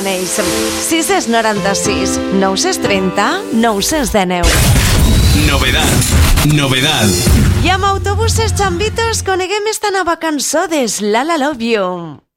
696 930 919. Novedad. I amb autobuses xambitos coneguem esta nova cançó de Slala Love You.